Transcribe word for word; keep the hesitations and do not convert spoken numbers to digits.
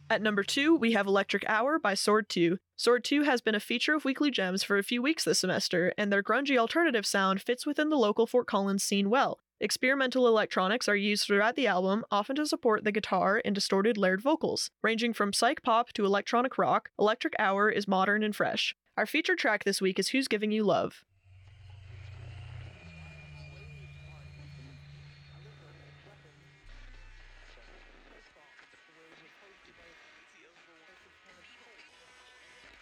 At number two, we have Electric Hour by Sword two. Sword two has been a feature of Weekly Gems for a few weeks this semester, and their grungy alternative sound fits within the local Fort Collins scene well. Experimental electronics are used throughout the album, often to support the guitar and distorted layered vocals. Ranging from psych pop to electronic rock, Electric Hour is modern and fresh. Our featured track this week is Who's Giving You Love.